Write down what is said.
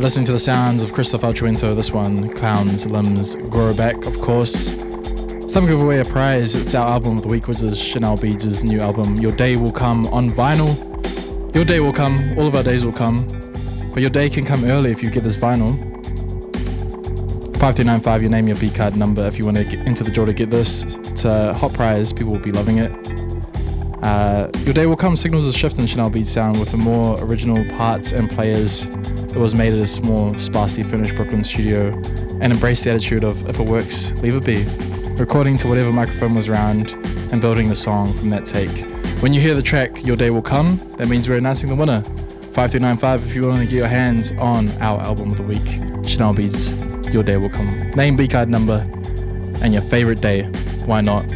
Listening to the sounds of Christoph Alchuento, this one, Clowns, Limbs, Grow Back, of course. It's time to give away a prize. It's our album of the week, which is Chanel Beats' new album, Your Day Will Come, on vinyl. Your day will come, all of our days will come, but your day can come early if you get this vinyl. 5395, your name, your B card number if you want to get into the draw to get this. It's a hot prize, people will be loving it. Your Day Will Come signals a shift in Chanel Beats sound with the more original parts and players. It was made at a small, sparsely furnished Brooklyn studio and embraced the attitude of, if it works, leave it be. Recording to whatever microphone was around and building the song from that take. When you hear the track, Your Day Will Come, that means we're announcing the winner. 5395 if you want to get your hands on our album of the week, Chanel Beats' Your Day Will Come. Name, B card number, and your favorite day. Why not?